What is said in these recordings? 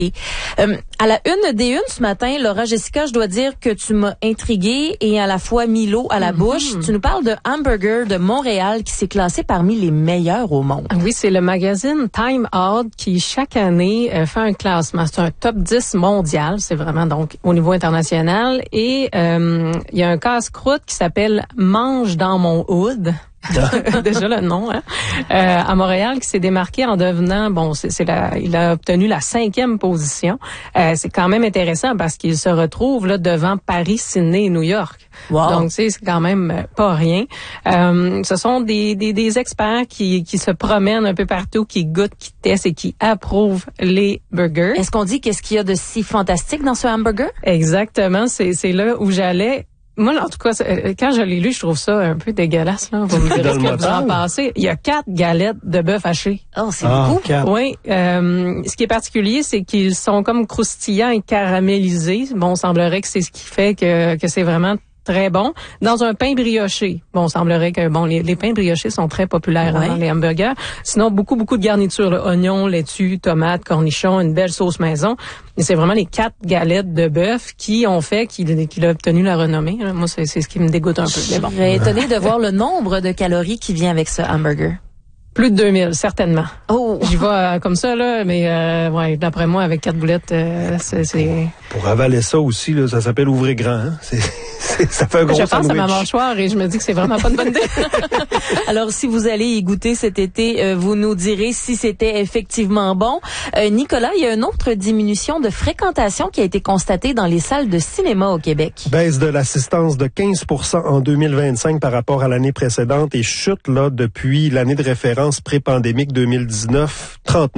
À la une des unes ce matin, Laura Jessica, je dois dire que tu m'as intriguée et à la fois mis l'eau à la bouche. Tu nous parles de Hamburger de Montréal qui s'est classé parmi les meilleurs au monde. Oui, c'est le magazine Time Out qui chaque année fait un classement. C'est un top 10 mondial. C'est vraiment donc au niveau international. Et il y a un casse-croûte qui s'appelle Mange dans mon hood. Déjà le nom, hein? À Montréal, qui s'est démarqué en devenant, il a obtenu la 5e position. C'est quand même intéressant parce qu'il se retrouve là devant Paris, Sydney et New York. Wow. Donc, c'est quand même pas rien. Ce sont des experts qui se promènent un peu partout, qui goûtent, qui testent et qui approuvent les burgers. Est-ce qu'on dit qu'est-ce qu'il y a de si fantastique dans ce hamburger? Exactement, c'est là où j'allais. Moi, en tout cas, quand je l'ai lu, je trouve ça un peu dégueulasse, là. Vous me direz ce que vous en pensez. Il y a 4 galettes de bœuf haché. Oh, c'est beaucoup. 4. Oui. Ce qui est particulier, c'est qu'ils sont comme croustillants et caramélisés. Bon, semblerait que c'est ce qui fait que c'est vraiment très bon. Dans un pain brioché. Bon, semblerait que les pains briochés sont très populaires dans les hamburgers. Sinon, beaucoup de garnitures, là, oignons, laitue, tomates, cornichons, une belle sauce maison. Et c'est vraiment les 4 galettes de bœuf qui ont fait qu'il a obtenu la renommée. Moi, c'est ce qui me dégoûte un peu. Mais bon. Je serais étonnée de voir le nombre de calories qui vient avec ce hamburger. Plus de 2000, certainement. Oh! J'y vais comme ça, là, mais d'après moi, avec 4 boulettes, c'est... Pour avaler ça aussi, là, ça s'appelle ouvrir grand. Hein? Ça fait un gros sandwich. Je pense à ma sandwich. mâchoire et je me dis que c'est vraiment pas une bonne idée. Alors, si vous allez y goûter cet été, vous nous direz si c'était effectivement bon. Nicolas, il y a une autre diminution de fréquentation qui a été constatée dans les salles de cinéma au Québec. Baisse de l'assistance de 15% en 2025 par rapport à l'année précédente et chute là depuis l'année de référence pré-pandémique 2019,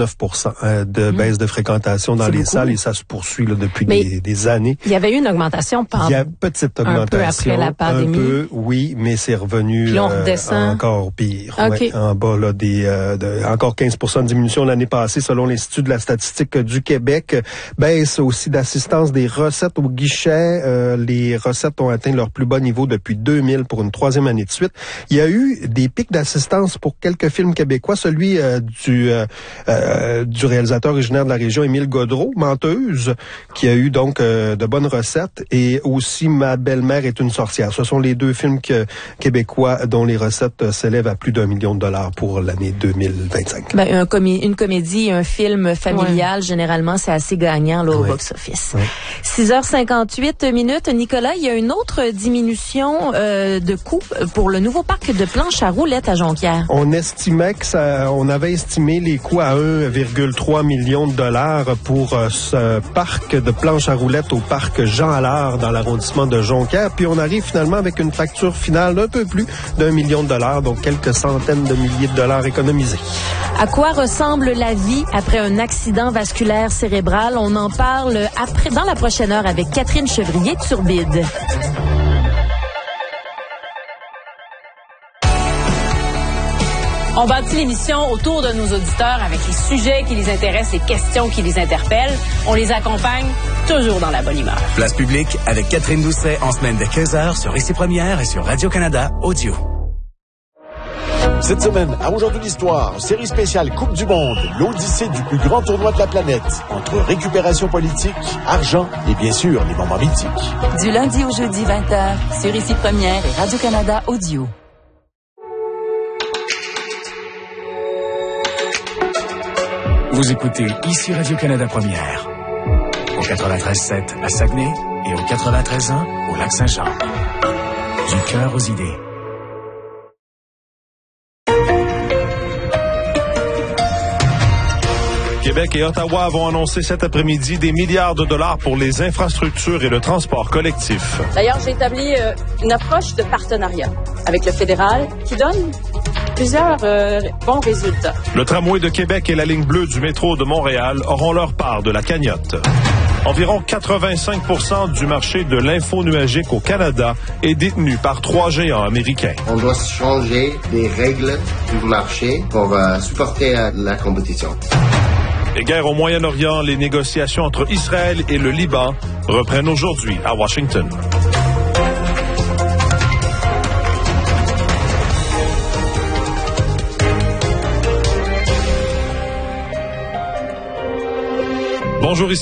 39% de baisse de fréquentation dans les salles et ça se poursuit là, depuis des années. Il y avait eu une augmentation Il y a une petite augmentation. Un peu après la pandémie. Un peu, oui, mais c'est revenu puis on redescend. encore pire. Okay. Ouais, en bas là encore 15% de diminution l'année passée selon l'Institut de la statistique du Québec. Baisse aussi d'assistance des recettes au guichet. Les recettes ont atteint leur plus bas niveau depuis 2000 pour une 3e année de suite. Il y a eu des pics d'assistance pour quelques films québécois. Celui du réalisateur originaire de la région, Émile Gaudreault, Menteuse, qui a eu donc de bonnes recettes, et aussi Ma belle-mère est une sorcière. Ce sont les 2 films québécois dont les recettes s'élèvent à plus d'1 million de dollars pour l'année 2025. Une comédie, un film familial, généralement, c'est assez gagnant là, au box-office. 6h58 minutes. Nicolas, il y a une autre diminution de coûts pour le nouveau parc de planches à roulettes à Jonquière. On avait estimé les coûts à 1,3 million de dollars pour ce parc de planches à roulettes au parc Jean Allard dans l'arrondissement de Jonquière. Puis on arrive finalement avec une facture finale d'un peu plus d'1 million de dollars, donc quelques centaines de milliers de dollars économisés. À quoi ressemble la vie après un accident vasculaire cérébral? On en parle dans la prochaine heure avec Catherine Chevrier-Turbide. On bâtit l'émission autour de nos auditeurs avec les sujets qui les intéressent, les questions qui les interpellent. On les accompagne toujours dans la bonne humeur. Place publique avec Catherine Doucet en semaine de 15h sur Ici Première et sur Radio-Canada Audio. Cette semaine, à Aujourd'hui l'Histoire, série spéciale Coupe du Monde, l'odyssée du plus grand tournoi de la planète, entre récupération politique, argent et bien sûr les moments mythiques. Du lundi au jeudi 20h, sur Ici Première et Radio-Canada Audio. Vous écoutez Ici Radio-Canada Première, au 93.7 à Saguenay et au 93.1 au Lac-Saint-Jean. Du cœur aux idées. Québec et Ottawa vont annoncer cet après-midi des milliards de dollars pour les infrastructures et le transport collectif. D'ailleurs, j'ai établi une approche de partenariat avec le fédéral qui donne plusieurs bons résultats. Le tramway de Québec et la ligne bleue du métro de Montréal auront leur part de la cagnotte. Environ 85% du marché de l'info-nuagique au Canada est détenu par 3 géants américains. On doit changer les règles du marché pour supporter la compétition. Les guerres au Moyen-Orient, les négociations entre Israël et le Liban reprennent aujourd'hui à Washington. Bonjour, ici